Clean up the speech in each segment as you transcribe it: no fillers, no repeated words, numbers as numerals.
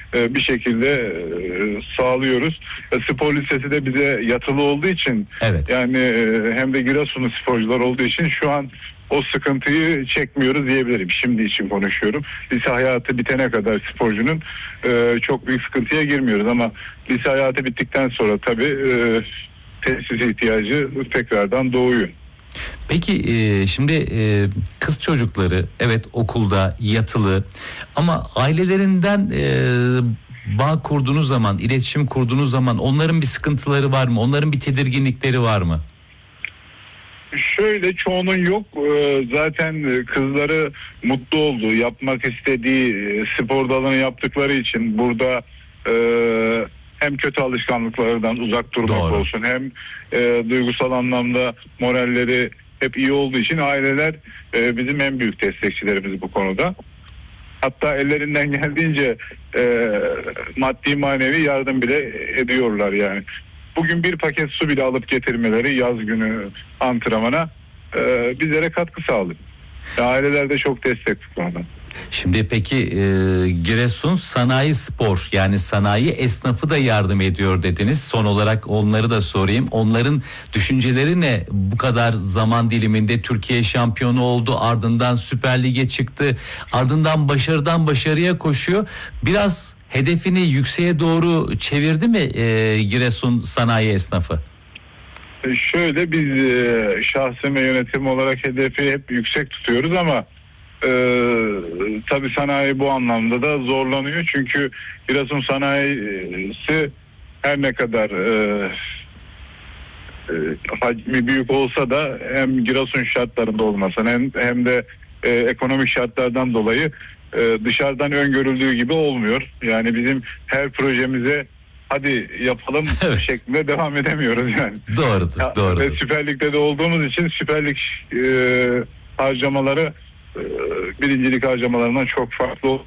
bir şekilde sağlıyoruz. Spor lisesi de bize yatılı olduğu için, evet, yani hem de Giresunlu sporcular olduğu için şu an o sıkıntıyı çekmiyoruz diyebilirim. Şimdi için konuşuyorum. Lise hayatı bitene kadar sporcunun çok büyük sıkıntıya girmiyoruz ama lise hayatı bittikten sonra tabii tesis ihtiyacı tekrardan doğuyor. Peki şimdi kız çocukları evet okulda yatılı ama ailelerinden bağ kurduğunuz zaman, iletişim kurduğunuz zaman onların bir sıkıntıları var mı? Onların bir tedirginlikleri var mı? Şöyle, çoğunun yok. Zaten kızları mutlu olduğu, yapmak istediği spor dalını yaptıkları için burada hem kötü alışkanlıklardan uzak durmak Doğru. olsun, hem duygusal anlamda moralleri hep iyi olduğu için aileler bizim en büyük destekçilerimiz bu konuda. Hatta ellerinden geldiğince maddi manevi yardım bile ediyorlar yani. Bugün bir paket su bile alıp getirmeleri yaz günü antrenmana bizlere katkı sağlıyor. Aileler de çok destek bu konuda. Şimdi peki Giresun Sanayi Spor, yani sanayi esnafı da yardım ediyor dediniz. Son olarak onları da sorayım. Onların düşünceleri ne? Bu kadar zaman diliminde Türkiye şampiyonu oldu, ardından Süper Lig'e çıktı, ardından başarıdan başarıya koşuyor. Biraz hedefini yükseğe doğru çevirdi mi Giresun Sanayi esnafı? Şöyle, biz şahsım ve yönetim olarak hedefi hep yüksek tutuyoruz ama tabii sanayi bu anlamda da zorlanıyor. Çünkü Giresun sanayisi her ne kadar hacmi büyük olsa da hem Giresun şartlarında olmasın hem de ekonomik şartlardan dolayı dışarıdan öngörüldüğü gibi olmuyor. Yani bizim her projemize hadi yapalım evet, şeklinde devam edemiyoruz yani. Doğrudur, doğrudur. Ve Süper Lig'de de olduğumuz için Süper Lig harcamaları birincilik harcamalarından çok farklı.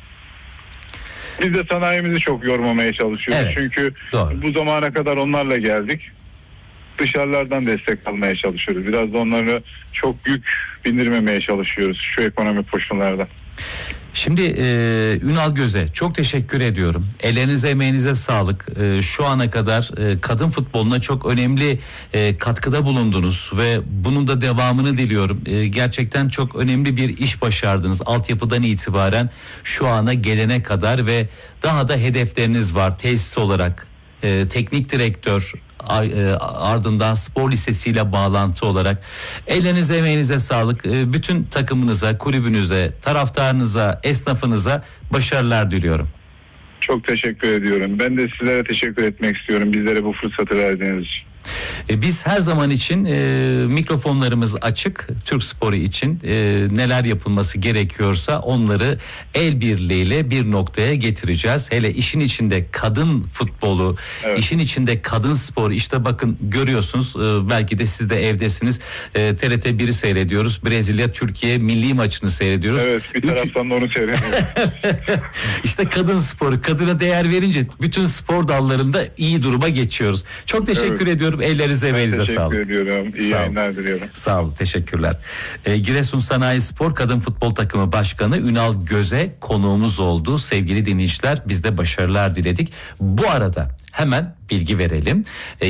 Biz de sanayimizi çok yormamaya çalışıyoruz. Evet, çünkü doğru. bu zamana kadar onlarla geldik. Dışarılardan destek almaya çalışıyoruz. Biraz da onları çok yük bindirmemeye çalışıyoruz şu ekonomik koşullarda. Şimdi Ünal Göz'e çok teşekkür ediyorum. Ellerinize, emeğinize sağlık. Şu ana kadar kadın futboluna çok önemli katkıda bulundunuz ve bunun da devamını diliyorum. Gerçekten çok önemli bir iş başardınız. Altyapıdan itibaren şu ana gelene kadar ve daha da hedefleriniz var tesis olarak. Teknik direktör, ardından spor lisesiyle bağlantı olarak. Ellerinize, emeğinize sağlık. Bütün takımınıza, kulübünüze, taraftarınıza, esnafınıza başarılar diliyorum. Çok teşekkür ediyorum. Ben de sizlere teşekkür etmek istiyorum. Bizlere bu fırsatı verdiğiniz için. Biz her zaman için mikrofonlarımız açık. Türk sporu için neler yapılması gerekiyorsa onları el birliğiyle bir noktaya getireceğiz. Hele işin içinde kadın futbolu, evet, işin içinde kadın sporu. İşte bakın görüyorsunuz, belki de siz de evdesiniz. TRT 1'i seyrediyoruz. Brezilya Türkiye milli maçını seyrediyoruz. Evet, bir taraftan da onu seyrediyoruz. İşte kadın sporu, kadına değer verince bütün spor dallarında iyi duruma geçiyoruz. Çok teşekkür ediyorum. Ellerinize, emeğinize sağlık. Teşekkür ediyorum. İyi yayınlar diliyorum. Sağ olun, teşekkürler. Giresun Sanayi Spor Kadın Futbol Takımı Başkanı Ünal Göz'e konuğumuz oldu. Sevgili dinleyiciler, biz de başarılar diledik. Bu arada hemen bilgi verelim.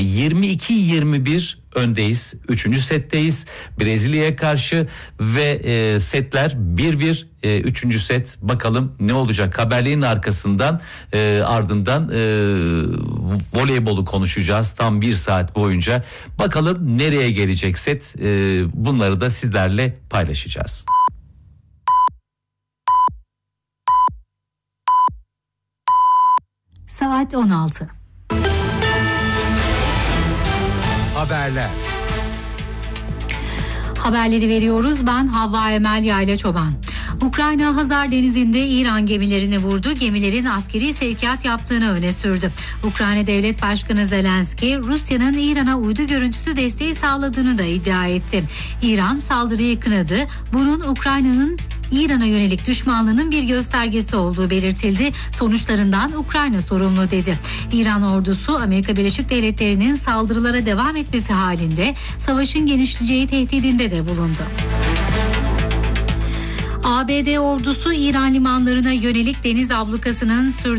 22-21 öndeyiz. 3. setteyiz. Brezilya'ya karşı ve setler 1-1. 3. set, bakalım ne olacak? Haberlerin ardından voleybolu konuşacağız tam 1 saat boyunca. Bakalım nereye gelecek set? Bunları da sizlerle paylaşacağız. Saat 16. Haberler. Haberleri veriyoruz. Ben Havva Emel Yayla Çoban. Ukrayna Hazar Denizi'nde İran gemilerini vurdu. Gemilerin askeri sevkiyat yaptığını öne sürdü. Ukrayna Devlet Başkanı Zelenski, Rusya'nın İran'a uydu görüntüsü desteği sağladığını da iddia etti. İran saldırıyı kınadı. Bunun Ukrayna'nın İran'a yönelik düşmanlığının bir göstergesi olduğu belirtildi. Sonuçlarından Ukrayna sorumlu dedi. İran ordusu Amerika Birleşik Devletleri'nin saldırılara devam etmesi halinde savaşın genişleyeceği tehdidinde de bulundu. ABD ordusu İran limanlarına yönelik deniz ablukasının sürdüğü